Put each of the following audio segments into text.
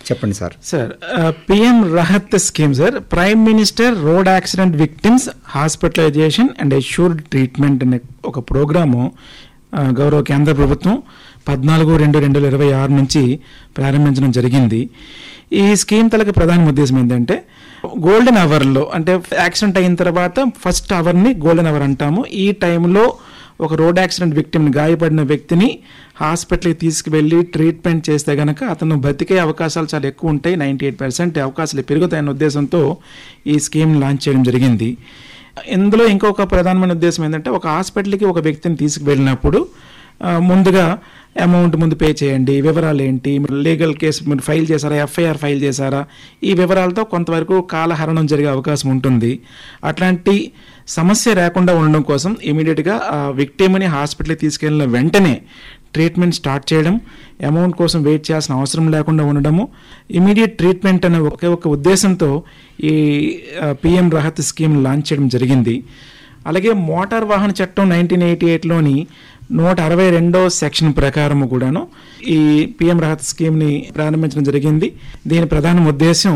చెప్పండి sir. Sir, PM Rahat scheme sir, prime minister road accident victims hospitalisation and assured treatment అనే ఒక programme గౌరవ కేంద్ర ప్రభుత్వం 14/2/2026 నుంచి ప్రారంభించడం జరిగింది. ఈ స్కీమ్ తలకి ప్రధాన ఉద్దేశం ఏంటంటే గోల్డెన్ అవర్లో, అంటే యాక్సిడెంట్ అయిన తర్వాత ఫస్ట్ అవర్ని గోల్డెన్ అవర్ అంటాము. ఈ టైంలో ఒక రోడ్ యాక్సిడెంట్ విక్టిమ్ని, గాయపడిన వ్యక్తిని హాస్పిటల్కి తీసుకువెళ్ళి ట్రీట్మెంట్ చేస్తే కనుక అతను బతికే అవకాశాలు చాలా ఎక్కువ ఉంటాయి, 98% అవకాశాలు పెరుగుతాయన్న ఉద్దేశంతో ఈ స్కీమ్ లాంచ్ చేయడం జరిగింది. ఇందులో ఇంకొక ప్రధానమైన ఉద్దేశం ఏంటంటే ఒక హాస్పిటల్కి ఒక వ్యక్తిని తీసుకువెళ్ళినప్పుడు ముందుగా అమౌంట్ ముందు పే చేయండి, వివరాలు ఏంటి, లీగల్ కేసు మీరు ఫైల్ చేశారా, ఎఫ్ఐఆర్ ఫైల్ చేశారా, ఈ వివరాలతో కొంతవరకు కాలహరణం జరిగే అవకాశం ఉంటుంది. అట్లాంటి సమస్య రాకుండా ఉండడం కోసం ఇమీడియట్గా ఆ విక్టిమ్ని హాస్పిటల్కి తీసుకెళ్ళిన వెంటనే ట్రీట్మెంట్ స్టార్ట్ చేయడం, అమౌంట్ కోసం వెయిట్ చేయాల్సిన అవసరం లేకుండా ఉండడము, ఇమీడియట్ ట్రీట్మెంట్ అనే ఒకే ఒక ఉద్దేశంతో ఈ పిఎం రాహత్ స్కీమ్ లాంచ్ చేయడం జరిగింది. అలాగే మోటార్ వాహన చట్టం 1988లోని 162వ సెక్షన్ ప్రకారము కూడాను ఈ పిఎం రాహత్ స్కీమ్ని ప్రారంభించడం జరిగింది. దీని ప్రధాన ఉద్దేశం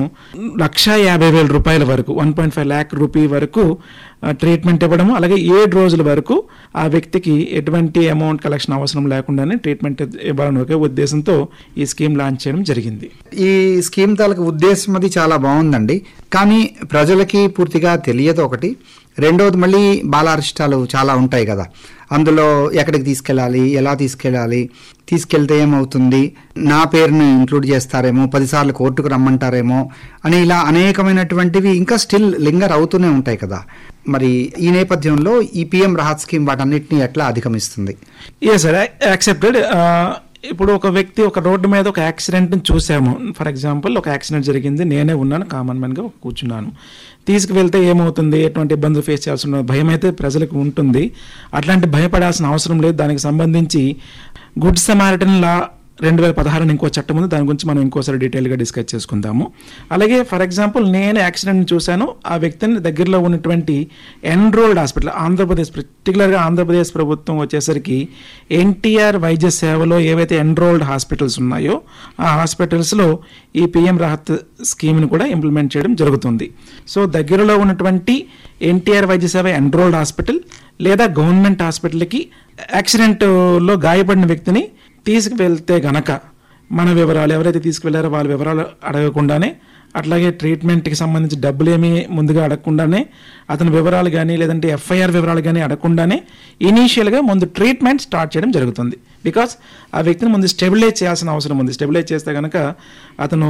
150,000 రూపాయల వరకు, 1.5 lakh రూపీ వరకు ట్రీట్మెంట్ ఇవ్వడము, అలాగే 7 రోజుల వరకు ఆ వ్యక్తికి ఎటువంటి అమౌంట్ కలెక్షన్ అవసరం లేకుండానే ట్రీట్మెంట్ ఇవ్వాలని ఒకే ఉద్దేశంతో ఈ స్కీమ్ లాంచ్ చేయడం జరిగింది. ఈ స్కీమ్ తాలూకు ఉద్దేశం అది చాలా బాగుందండి. కానీ ప్రజలకి పూర్తిగా తెలియదు ఒకటి. రెండవది, మళ్ళీ బాలారిష్టాలు చాలా ఉంటాయి కదా, అందులో ఎక్కడికి తీసుకెళ్ళాలి, ఎలా తీసుకెళ్ళాలి, తీసుకెళ్తే ఏమవుతుంది, నా పేరుని ఇంక్లూడ్ చేస్తారేమో, 10 సార్లు కోర్టుకు రమ్మంటారేమో అని ఇలా అనేకమైనటువంటివి ఇంకా స్టిల్ లింగర్ అవుతూనే ఉంటాయి కదా. మరి ఈ నేపథ్యంలో ఈ పిఎం రాహత్ స్కీమ్ వాటన్నిటిని ఎట్లా అధిగమిస్తుంది? Sir, accepted. ఇప్పుడు ఒక వ్యక్తి ఒక రోడ్డు మీద ఒక యాక్సిడెంట్ని చూసాము, ఫర్ ఎగ్జాంపుల్ ఒక యాక్సిడెంట్ జరిగింది, నేనే ఉన్నాను, కామన్ మ్యాన్గా కూర్చున్నాను, తీసుకువెళ్తే ఏమవుతుంది, ఎటువంటి ఇబ్బందులు ఫేస్ చేయాల్సిన భయం అయితే ప్రజలకు ఉంటుంది. అట్లాంటి భయపడాల్సిన అవసరం లేదు. దానికి సంబంధించి గుడ్ సమారిటన్ లా 2016 ఇంకో చట్టం ఉంది, దాని గురించి మనం ఇంకోసారి డీటెయిల్గా డిస్కస్ చేసుకుందాము. అలాగే ఫర్ ఎగ్జాంపుల్ నేను యాక్సిడెంట్ చూశాను, ఆ వ్యక్తిని దగ్గరలో ఉన్నటువంటి ఎన్రోల్డ్ హాస్పిటల్, ఆంధ్రప్రదేశ్, పర్టికులర్గా ఆంధ్రప్రదేశ్ ప్రభుత్వం వచ్చేసరికి ఎన్టీఆర్ వైద్య సేవలో ఏవైతే ఎన్రోల్డ్ హాస్పిటల్స్ ఉన్నాయో ఆ హాస్పిటల్స్లో ఈ పిఎం రాహత్ స్కీమ్ని కూడా ఇంప్లిమెంట్ చేయడం జరుగుతుంది. సో దగ్గరలో ఉన్నటువంటి ఎన్టీఆర్ వైద్య సేవ ఎన్రోల్డ్ హాస్పిటల్ లేదా గవర్నమెంట్ హాస్పిటల్కి యాక్సిడెంట్లో గాయపడిన వ్యక్తిని తీసుకువెళ్తే గనక మన వివరాలు, ఎవరైతే తీసుకువెళ్లారో వాళ్ళ వివరాలు అడగకుండానే, అట్లాగే ట్రీట్మెంట్కి సంబంధించి డబ్బులు ఏమీ ముందుగా అడగకుండానే, అతని వివరాలు కానీ లేదంటే ఎఫ్ఐఆర్ వివరాలు కానీ అడగకుండానే ఇనీషియల్గా ముందు ట్రీట్మెంట్ స్టార్ట్ చేయడం జరుగుతుంది. బికాస్ ఆ వ్యక్తిని ముందు స్టెబిలైజ్ చేయాల్సిన అవసరం ఉంది. స్టెబిలైజ్ చేస్తే కనుక అతను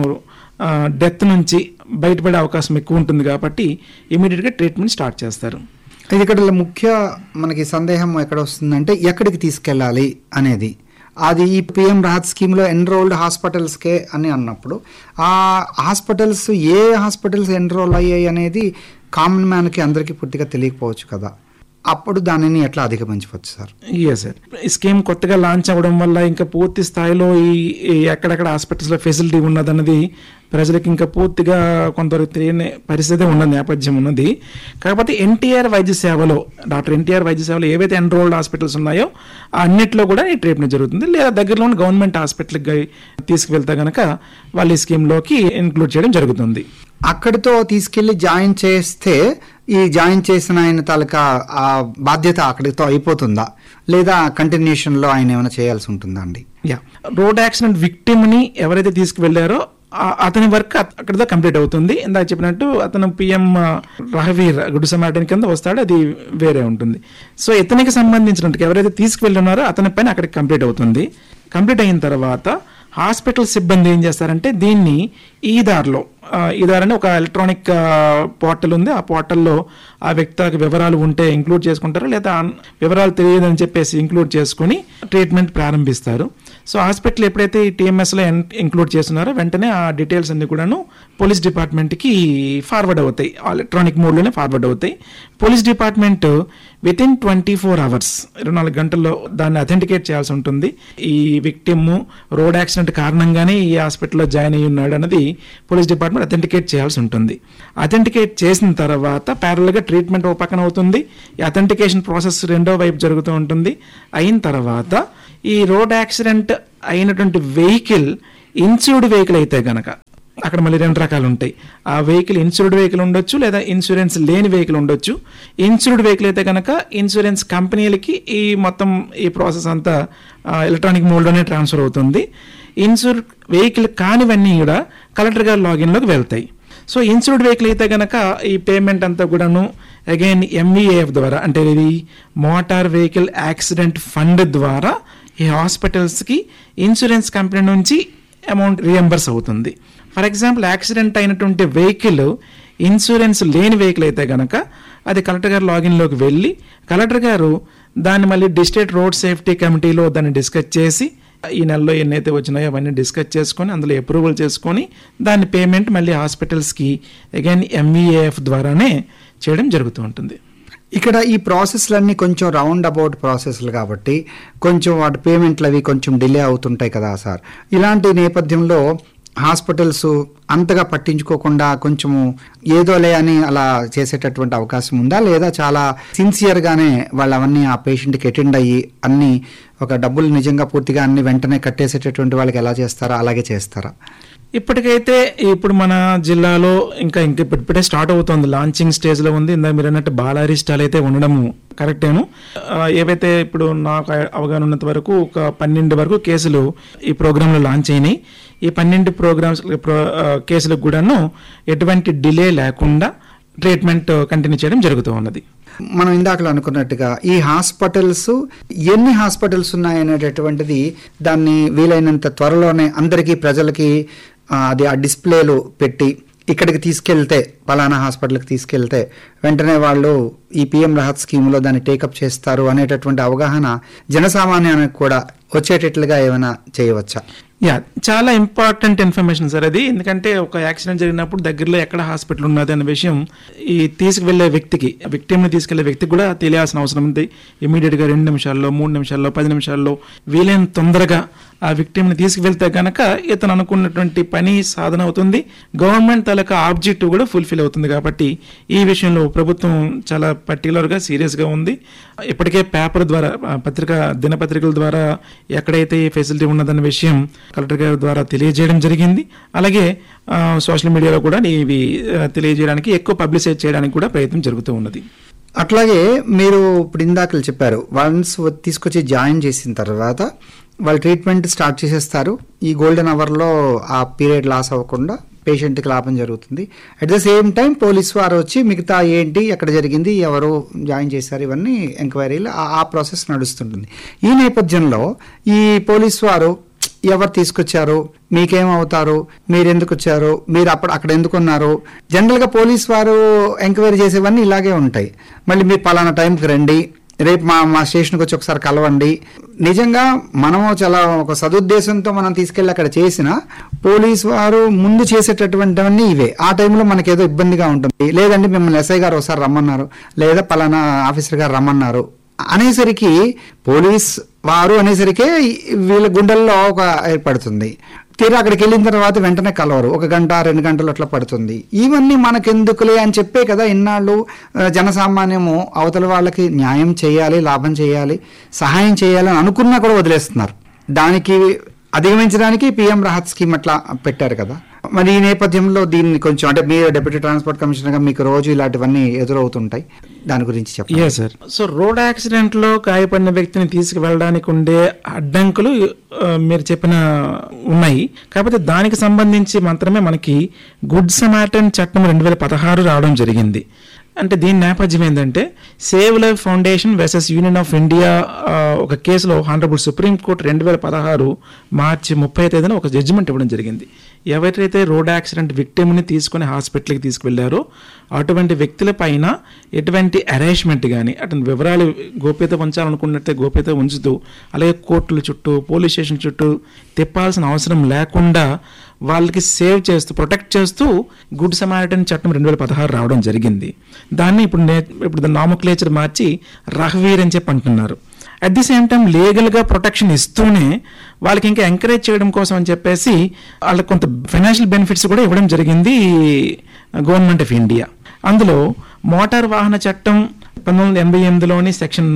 డెత్ నుంచి బయటపడే అవకాశం ఎక్కువ ఉంటుంది కాబట్టి ఇమీడియట్గా ట్రీట్మెంట్ స్టార్ట్ చేస్తారు. ఇది ఇక్కడ ముఖ్య మనకి సందేహం ఎక్కడ వస్తుందంటే ఎక్కడికి తీసుకెళ్ళాలి అనేది. అది ఈ పిఎం రాహత్ స్కీమ్లో ఎన్రోల్డ్ హాస్పిటల్స్కే అని అన్నప్పుడు ఆ హాస్పిటల్స్ ఏ హాస్పిటల్స్ ఎన్రోల్ అయ్యాయి అనేది కామన్ మ్యాన్కి అందరికీ పూర్తిగా తెలియకపోవచ్చు కదా. అప్పుడు దానిని ఎట్లా అధిగమించవచ్చు సార్? సార్, ఈ స్కీమ్ కొత్తగా లాంచ్ అవ్వడం వల్ల ఇంకా పూర్తి స్థాయిలో ఈ ఎక్కడెక్కడ హాస్పిటల్స్లో ఫెసిలిటీ ఉన్నదన్నది ప్రజలకు ఇంకా పూర్తిగా కొంతవరకు తెలియని పరిస్థితి ఉన్న నేపథ్యం ఉన్నది. కాకపోతే ఎన్టీఆర్ వైద్య సేవలో, డాక్టర్ ఎన్టీఆర్ వైద్య సేవలో ఏవైతే ఎన్రోల్డ్ హాస్పిటల్స్ ఉన్నాయో అన్నిట్లో కూడా ఈ ట్రీట్మెంట్ జరుగుతుంది. లేదా దగ్గరలో ఉన్న గవర్నమెంట్ హాస్పిటల్కి తీసుకువెళ్తే కనుక వాళ్ళు ఈ స్కీమ్లోకి ఇన్క్లూడ్ చేయడం జరుగుతుంది. అక్కడితో తీసుకెళ్లి జాయిన్ చేస్తే ఈ జాయిన్ చేసిన ఆయన తాలూకా ఆ బాధ్యత అక్కడితో అయిపోతుందా, లేదా కంటిన్యూషన్లో ఆయన ఏమైనా చేయాల్సి ఉంటుందా అండి? రోడ్ యాక్సిడెంట్ విక్టిమ్ని ఎవరైతే తీసుకువెళ్లారో అతని వర్క్ అక్కడితో కంప్లీట్ అవుతుంది. ఇందాక చెప్పినట్టు అతను పిఎం రహవీర్ గుడ్ సమారిటన్ కింద వస్తాడు, అది వేరే ఉంటుంది. సో ఇతనికి సంబంధించినట్టు ఎవరైతే తీసుకువెళ్ళున్నారో అతని పైన అక్కడికి కంప్లీట్ అవుతుంది. కంప్లీట్ అయిన తర్వాత హాస్పిటల్ సిబ్బంది ఏం చేస్తారంటే దీన్ని ఈదార్లో, ఈదార్ అని ఒక ఎలక్ట్రానిక్ పోర్టల్ ఉంది, ఆ పోర్టల్లో ఆ వ్యక్తికి వివరాలు ఉంటే ఇంక్లూడ్ చేసుకుంటారు, లేదా వివరాలు తెలియదని చెప్పేసి ఇంక్లూడ్ చేసుకుని ట్రీట్మెంట్ ప్రారంభిస్తారు. సో హాస్పిటల్ ఎప్పుడైతే ఈ టీఎంఎస్లో ఇంక్లూడ్ చేస్తున్నారో వెంటనే ఆ డీటెయిల్స్ అన్ని కూడాను పోలీస్ డిపార్ట్మెంట్కి ఫార్వర్డ్ అవుతాయి, ఎలక్ట్రానిక్ మోడ్లోనే ఫార్వర్డ్ అవుతాయి. పోలీస్ డిపార్ట్మెంట్ వితిన్ 24 hours 24 గంటల్లో దాన్ని అథెంటికేట్ చేయాల్సి ఉంటుంది. ఈ విక్టిమ్ రోడ్ యాక్సిడెంట్ కారణంగానే ఈ హాస్పిటల్లో జాయిన్ అయ్యి ఉన్నాడు అన్నది పోలీస్ డిపార్ట్మెంట్ అథెంటికేట్ చేయాల్సి ఉంటుంది. అథెంటికేట్ చేసిన తర్వాత ప్యారల్గా ట్రీట్మెంట్ ఒక పక్కన అవుతుంది, ఈ అథెంటికేషన్ ప్రాసెస్ రెండో వైపు జరుగుతూ ఉంటుంది. అయిన తర్వాత ఈ రోడ్ యాక్సిడెంట్ అయినటువంటి వెహికల్ ఇన్సూర్డ్ వెహికల్ అయితే గనక, అక్కడ మళ్ళీ 2 రకాలు ఉంటాయి. ఆ వెహికల్ ఇన్సూర్డ్ వెహికల్ ఉండొచ్చు, లేదా ఇన్సూరెన్స్ లేని వెహికల్ ఉండొచ్చు. ఇన్సూర్డ్ వెహికల్ అయితే కనుక ఇన్సూరెన్స్ కంపెనీలకి ఈ ప్రాసెస్ అంతా ఎలక్ట్రానిక్ మోడ్లోనే ట్రాన్స్ఫర్ అవుతుంది. ఇన్సూర్ వెహికల్ కానివన్నీ కూడా కలెక్టర్ గారి లాగిన్లోకి వెళ్తాయి. సో ఇన్సూర్డ్ వెహికల్ అయితే కనుక ఈ పేమెంట్ అంతా కూడాను అగైన్ MVAF ద్వారా, అంటే ఇది మోటార్ వెహికల్ యాక్సిడెంట్ ఫండ్ ద్వారా ఈ హాస్పిటల్స్కి ఇన్సూరెన్స్ కంపెనీ నుంచి అమౌంట్ రియంబర్స్ అవుతుంది. ఫర్ ఎగ్జాంపుల్ యాక్సిడెంట్ అయినటువంటి వెహికల్ ఇన్సూరెన్స్ లేని వెహికల్ అయితే కనుక అది కలెక్టర్ గారు లాగిన్లోకి వెళ్ళి కలెక్టర్ గారు దాన్ని మళ్ళీ డిస్ట్రిక్ట్ రోడ్ సేఫ్టీ కమిటీలో దాన్ని డిస్కస్ చేసి ఈ నెలలో ఎన్నైతే వచ్చినాయో అవన్నీ డిస్కస్ చేసుకొని అందులో అప్రూవల్ చేసుకొని దాని పేమెంట్ మళ్ళీ హాస్పిటల్స్కి అగైన్ MVAF ద్వారానే చేయడం జరుగుతూ ఉంటుంది. ఇక్కడ ఈ ప్రాసెస్లన్నీ కొంచెం రౌండ్ అబౌట్ ప్రాసెస్లు కాబట్టి కొంచెం వాటి పేమెంట్లు అవి కొంచెం డిలే అవుతుంటాయి కదా సార్. ఇలాంటి నేపథ్యంలో హాస్పిటల్స్ అంతగా పట్టించుకోకుండా కొంచెము ఏదోలే అని అలా చేసేటటువంటి అవకాశం ఉందా, లేదా చాలా సిన్సియర్గానే వాళ్ళు అవన్నీ ఆ పేషెంట్కి అటెండ్ అయ్యి అన్ని ఒక డబ్బులు నిజంగా పూర్తిగా అన్ని వెంటనే కట్టేసేటటువంటి వాళ్ళకి ఎలా చేస్తారా అలాగే చేస్తారా? ఇప్పటికైతే ఇప్పుడు మన జిల్లాలో ఇంకా ఇప్పుడే స్టార్ట్ అవుతుంది, లాంచింగ్ స్టేజ్లో ఉంది. ఇందాక మీరు అన్నట్టు బాలారిస్టాలు అయితే ఉండడము కరెక్టేను. ఏవైతే ఇప్పుడు నాకు అవగాహన ఉన్నంత వరకు ఒక 12 వరకు కేసులు ఈ ప్రోగ్రాంలో లాంచ్ అయినాయి. ఈ 12 కేసులకు కూడాను ఎటువంటి డిలే లేకుండా ట్రీట్మెంట్ కంటిన్యూ చేయడం జరుగుతూ ఉన్నది. మనం ఇందాకలో అనుకున్నట్టుగా ఈ హాస్పిటల్స్ ఎన్ని హాస్పిటల్స్ ఉన్నాయనేటటువంటిది దాన్ని వీలైనంత త్వరలోనే అందరికీ ప్రజలకి అది ఆ డిస్ప్లేలు పెట్టి ఇక్కడికి తీసుకెళ్తే పలానా హాస్పిటల్కి తీసుకెళ్తే వెంటనే వాళ్ళు ఈ PM రాహత్ స్కీమ్లో దాన్ని టేకప్ చేస్తారు అనేటటువంటి అవగాహన జనసామాన్యానికి కూడా వచ్చేటట్లుగా ఏమైనా చేయవచ్చా? చాలా ఇంపార్టెంట్ ఇన్ఫర్మేషన్ సార్ అది. ఎందుకంటే ఒక యాక్సిడెంట్ జరిగినప్పుడు దగ్గరలో ఎక్కడ హాస్పిటల్ ఉన్నది అనే విషయం ఈ తీసుకువెళ్లే వ్యక్తికి, విక్టిమ్ని తీసుకెళ్లే వ్యక్తికి కూడా తెలియాల్సిన అవసరం ఉంది. ఇమీడియట్గా 2 నిమిషాల్లో 3 నిమిషాల్లో 10 నిమిషాల్లో వీలైన తొందరగా ఆ విక్టిమ్ని తీసుకువెళ్తే కనుక ఇతను అనుకున్నటువంటి పని సాధన అవుతుంది, గవర్నమెంట్ తాలూకా ఆబ్జెక్టివ్ కూడా ఫుల్ఫిల్ అవుతుంది. కాబట్టి ఈ విషయంలో ప్రభుత్వం చాలా పర్టికులర్గా సీరియస్గా ఉంది. ఇప్పటికే పేపర్ ద్వారా దినపత్రికల ద్వారా ఎక్కడైతే ఈ ఫెసిలిటీ ఉన్నదన్న విషయం కలెక్టర్ గారి ద్వారా తెలియజేయడం జరిగింది. అలాగే సోషల్ మీడియాలో కూడా ఇవి తెలియజేయడానికి ఎక్కువ పబ్లిసైజ్ చేయడానికి కూడా ప్రయత్నం జరుగుతూ ఉన్నది. అట్లాగే మీరు ఇప్పుడు ఇందాకలు చెప్పారు, వన్స్ తీసుకొచ్చి జాయిన్ చేసిన తర్వాత వాళ్ళు ట్రీట్మెంట్ స్టార్ట్ చేసేస్తారు. ఈ గోల్డెన్ అవర్లో ఆ పీరియడ్ లాస్ అవ్వకుండా పేషెంట్కి లాభం జరుగుతుంది. At the same time police వారు వచ్చి మిగతా ఏంటి, ఎక్కడ జరిగింది, ఎవరు జాయిన్ చేశారు, ఇవన్నీ ఎంక్వైరీలు ఆ ప్రాసెస్ నడుస్తుంటుంది. ఈ నేపథ్యంలో ఈ పోలీస్ వారు ఎవరు తీసుకొచ్చారు, మీకేమవుతారు, మీరు ఎందుకు వచ్చారు, మీరు అక్కడ ఎందుకు ఉన్నారు, జనరల్గా పోలీస్ వారు ఎంక్వైరీ చేసేవన్నీ ఇలాగే ఉంటాయి. మళ్ళీ మీరు పలానా టైంకి రండి, రేపు మా స్టేషన్కి వచ్చి ఒకసారి కలవండి. నిజంగా మనము చాలా ఒక సదుద్దేశంతో మనం తీసుకెళ్ళి అక్కడ చేసిన పోలీసు వారు ముందు చేసేటటువంటివన్నీ ఇవే. ఆ టైంలో మనకి ఏదో ఇబ్బందిగా ఉంటుంది, లేదంటే మిమ్మల్ని SI గారు ఒకసారి రమ్మన్నారు, లేదా పలానా ఆఫీసర్ గారు రమ్మన్నారు అనేసరికి పోలీస్ వారు అనేసరికే వీళ్ళ గుండెల్లో ఒక ఏర్పడుతుంది. తీరా అక్కడికి వెళ్ళిన తర్వాత వెంటనే కలవరు, 1 గంట 2 గంటలు అట్లా పడుతుంది. ఇవన్నీ మనకెందుకులే అని చెప్పే కదా ఇన్నాళ్ళు జనసామాన్యము అవతల వాళ్ళకి న్యాయం చేయాలి, లాభం చేయాలి, సహాయం చేయాలి అని అనుకున్నా కూడా వదిలేస్తున్నారు. దానికి అధిగమించడానికి PM రాహత్ స్కీమ్ అట్లా పెట్టారు కదా. మరి ఈ నేపథ్యంలో దీన్ని కొంచెం, అంటే మీరు డిప్యూటీ ట్రాన్స్పోర్ట్ కమిషనర్గా మీకు రోజు ఇలాంటివన్నీ ఎదురవుతుంటాయి, దాని గురించి చెప్పండి. సార్, సో రోడ్ యాక్సిడెంట్లో గాయపడిన వ్యక్తిని తీసుకువెళ్ళడానికి ఉండే అడ్డంకులు మీరు చెప్పిన ఉన్నాయి. కాకపోతే దానికి సంబంధించి మాత్రమే మనకి గుడ్ సమారిటన్ చట్టం 2016 రావడం జరిగింది. అంటే దీని నేపథ్యం ఏంటంటే save life foundation versus union of India ఒక కేసులో హానరబుల్ సుప్రీంకోర్టు 2016 మార్చి 30న ఒక జడ్జిమెంట్ ఇవ్వడం జరిగింది. ఎవరైతే రోడ్ యాక్సిడెంట్ విక్టిమ్ని తీసుకుని హాస్పిటల్కి తీసుకువెళ్లారో అటువంటి వ్యక్తుల పైన ఎటువంటి అరేంజ్మెంట్ కానీ అటువంటి వివరాలు గోప్యత ఉంచాలనుకున్నట్టే గోప్యత ఉంచుతూ, అలాగే కోర్టుల చుట్టూ పోలీస్ స్టేషన్ చుట్టూ తిప్పాల్సిన అవసరం లేకుండా వాళ్ళకి సేవ్ చేస్తూ ప్రొటెక్ట్ చేస్తూ గుడ్ సమారిటన్ చట్టం 2016 రావడం జరిగింది. దాన్ని ఇప్పుడు నామోక్లేచర్ మార్చి రహ్వీర్ అని చెప్పి అంటున్నారు. అట్ ది సేమ్ టైం లీగల్గా ప్రొటెక్షన్ ఇస్తూనే వాళ్ళకి ఇంకా ఎంకరేజ్ చేయడం కోసం అని చెప్పేసి వాళ్ళకి కొంత ఫైనాన్షియల్ బెనిఫిట్స్ కూడా ఇవ్వడం జరిగింది గవర్నమెంట్ ఆఫ్ ఇండియా. అందులో మోటార్ వాహన చట్టం 1988లోని సెక్షన్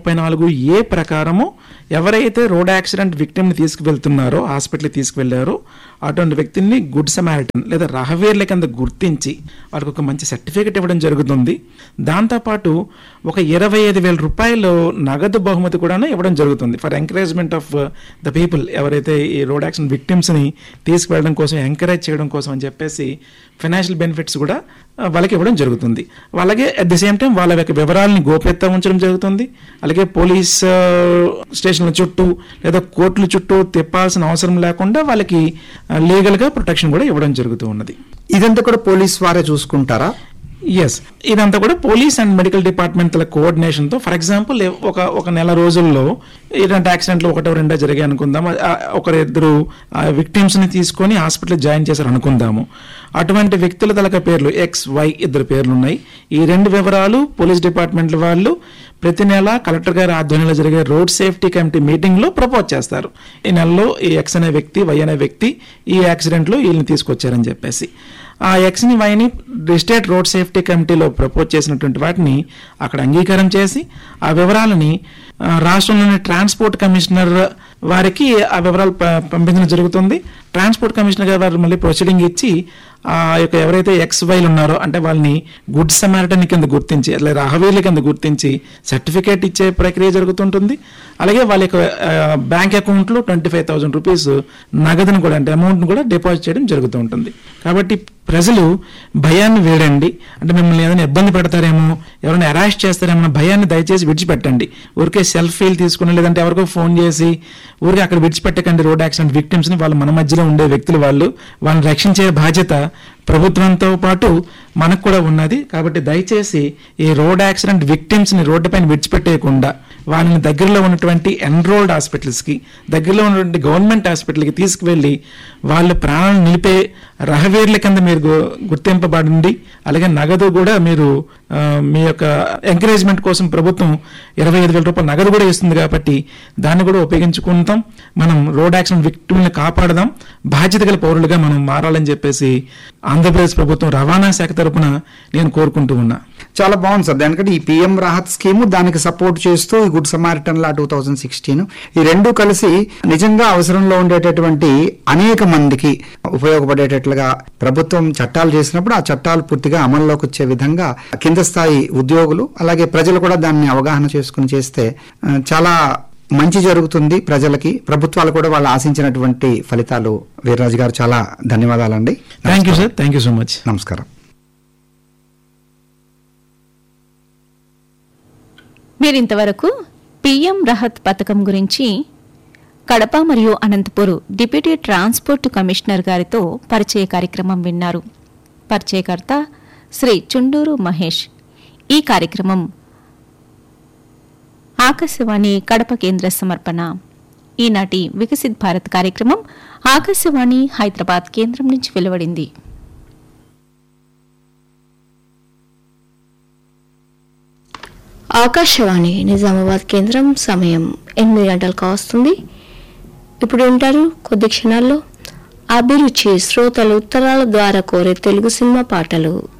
134A ప్రకారము ఎవరైతే రోడ్ యాక్సిడెంట్ విక్టిమ్ని తీసుకువెళ్తున్నారో హాస్పిటల్కి తీసుకువెళ్లారో అటువంటి వ్యక్తిని గుడ్ సమారిటన్ లేదా రహవీర్ల కింద గుర్తించి వాళ్ళకి ఒక మంచి సర్టిఫికేట్ ఇవ్వడం జరుగుతుంది. దాంతోపాటు ఒక 25,000 రూపాయలు నగదు బహుమతి కూడా ఇవ్వడం జరుగుతుంది for encouragement of the people. ఎవరైతే ఈ రోడ్ యాక్సిడెంట్ విక్టిమ్స్ని తీసుకువెళ్ళడం కోసం ఎంకరేజ్ చేయడం కోసం అని చెప్పేసి ఫైనాన్షియల్ బెనిఫిట్స్ కూడా వాళ్ళకి ఇవ్వడం జరుగుతుంది. అలాగే అట్ ది సేమ్ టైం వాళ్ళ యొక్క వివరాలని గోప్యత ఉంచడం జరుగుతుంది. అలాగే పోలీస్ స్టేషన్ల చుట్టూ లేదా కోర్టుల చుట్టూ తిప్పాల్సిన అవసరం లేకుండా వాళ్ళకి లీగల్గా ప్రొటెక్షన్ కూడా ఇవ్వడం జరుగుతూ ఉన్నది. ఇదంతా కూడా పోలీస్ వారే చూసుకుంటారా? ఎస్, ఇదంతా కూడా police and medical డిపార్ట్మెంట్ల కోఆర్డినేషన్తో. For example ఒక నెల రోజుల్లో ఇలాంటి యాక్సిడెంట్లు 1-2 జరిగాయి అనుకుందాం. ఒకరిద్దరు విక్టిమ్స్ని తీసుకొని హాస్పిటల్ జాయిన్ చేశారు అనుకుందాము. అటువంటి వ్యక్తుల తలక పేర్లు XY 2 పేర్లు ఉన్నాయి. ఈ 2 వివరాలు పోలీస్ డిపార్ట్మెంట్ల వాళ్ళు ప్రతి నెల కలెక్టర్ గారి ఆధ్వర్యంలో జరిగే రోడ్ సేఫ్టీ కమిటీ మీటింగ్లో ప్రపోజ్ చేస్తారు. ఈ నెలలో ఈ X అనే వ్యక్తి Y అనే వ్యక్తి ఈ యాక్సిడెంట్లో వీళ్ళని తీసుకొచ్చారని చెప్పేసి ఆ Xని Yని స్టేట్ రోడ్ సేఫ్టీ కమిటీలో ప్రపోజ్ చేసినటువంటి వాటిని అక్కడ అంగీకారం చేసి ఆ వివరాలని రాష్ట్రంలోని ట్రాన్స్పోర్ట్ కమిషనర్ వారికి ఆ వివరాలు పంపించడం జరుగుతుంది. ట్రాన్స్పోర్ట్ కమిషనర్ గారు వారు మళ్ళీ ప్రొసీడింగ్ ఇచ్చి ఆ యొక్క ఎవరైతే XYలు ఉన్నారో అంటే వాళ్ళని గుడ్ సమారిటన్ కింద గుర్తించి లేదా రహవీర్ల కింద గుర్తించి సర్టిఫికేట్ ఇచ్చే ప్రక్రియ జరుగుతుంటుంది. అలాగే వాళ్ళ యొక్క బ్యాంక్ అకౌంట్లో 25,000 రూపీస్ నగదును కూడా అంటే అమౌంట్ను కూడా డిపాజిట్ చేయడం జరుగుతూ ఉంటుంది. కాబట్టి ప్రజలు భయాన్ని వేడండి. అంటే మిమ్మల్ని ఏదైనా ఇబ్బంది పెడతారేమో, ఎవరైనా అరెస్ట్ చేస్తారేమో భయాన్ని దయచేసి విడిచిపెట్టండి. ఊరికే సెల్ఫీలు తీసుకుని లేదంటే ఎవరికో ఫోన్ చేసి ఊరికే అక్కడ విడిచిపెట్టకండి రోడ్ యాక్సిడెంట్ విక్టిమ్స్ని. వాళ్ళు మన మధ్యలో ఉండే వ్యక్తులు, వాళ్ళని రక్షించే బాధ్యత ప్రభుత్వంతో పాటు మనకు కూడా ఉన్నది. కాబట్టి దయచేసి ఈ రోడ్ యాక్సిడెంట్ విక్టిమ్స్ని రోడ్డుపైన విడిచిపెట్టేయకుండా వాళ్ళని దగ్గరలో ఉన్నటువంటి ఎన్రోల్డ్ హాస్పిటల్స్కి, దగ్గరలో ఉన్నటువంటి గవర్నమెంట్ హాస్పిటల్కి తీసుకువెళ్ళి వాళ్ళు ప్రాణాలను నిలిపే రహవీర్ల కింద మీరు గుర్తింపబడింది. అలాగే నగదు కూడా మీరు మీ యొక్క ఎంకరేజ్మెంట్ కోసం ప్రభుత్వం 25,000 రూపాయల నగదు కూడా ఇస్తుంది. కాబట్టి దాన్ని కూడా ఉపయోగించుకుంటాం. మనం రోడ్ యాక్సిడెంట్ విక్టిమ్ని కాపాడదాం, బాధ్యత గల పౌరులుగా మనం మారాలని చెప్పేసి ఆంధ్రప్రదేశ్ ప్రభుత్వం రవాణా శాఖ తరపున నేను కోరుకుంటూ ఉన్నా. చాలా బాగుంది సార్. దానికంటే ఈ PM రాహత్ స్కీము దానికి సపోర్ట్ చేస్తూ ఈ గుడ్ సమారిటన్ లా 2016 ఈ రెండు కలిసి నిజంగా అవసరంలో ఉండేటటువంటి అనేక మందికి ఉపయోగపడేటట్లుగా ప్రభుత్వం చట్టాలు చేసినప్పుడు ఆ చట్టాలు పూర్తిగా అమల్లోకి వచ్చే విధంగా కింద స్థాయి ఉద్యోగులు అలాగే ప్రజలు కూడా దాన్ని అవగాహన చేసుకుని చేస్తే చాలా మంచి జరుగుతుంది ప్రజలకి. ప్రభుత్వాలు కూడా వాళ్ళు ఆశించినటువంటి ఫలితాలు. వీర్రాజు గారు చాలా ధన్యవాదాలండి. Thank you sir. Thank you so much. నమస్కారం. మీరింతవరకు PM రాహత్ పథకం గురించి కడప మరియు అనంతపూర్ డిప్యూటీ ట్రాన్స్పోర్ట్ కమిషనర్ గారితో పరిచయ కార్యక్రమం విన్నారు. పరిచయకర్త శ్రీ చుండూరు మహేష్. ఈ కార్యక్రమం ఆకాశవాణి కడప కేంద్ర సమర్పణ. ఈనాటి వికసిత్ భారత్ కార్యక్రమం ఆకాశవాణి హైదరాబాద్ కేంద్రం నుంచి వెలువడింది. ఆకాశవాణి నిజామాబాద్ కేంద్రం సమయం 8 గంటలకు వస్తుంది. ఇప్పుడు ఉంటారు కొద్ది క్షణాల్లో అభిరుచి శ్రోతలు ఉత్తరాల ద్వారా కోరే తెలుగు సినిమా పాటలు.